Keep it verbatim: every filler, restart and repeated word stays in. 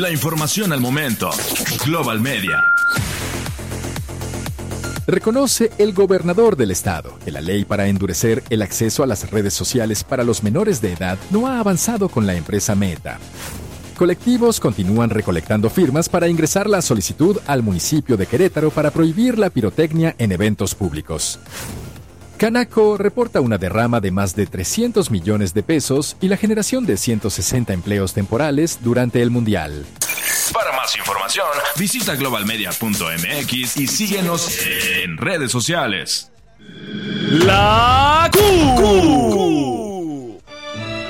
La información al momento. Global Media. Reconoce el gobernador del estado que la ley para endurecer el acceso a las redes sociales para los menores de edad no ha avanzado con la empresa Meta. Colectivos continúan recolectando firmas para ingresar la solicitud al municipio de Querétaro para prohibir la pirotecnia en eventos públicos. Canaco reporta una derrama de más de trescientos millones de pesos y la generación de ciento sesenta empleos temporales durante el Mundial. Para más información, visita global media punto m x y síguenos en redes sociales. La Q.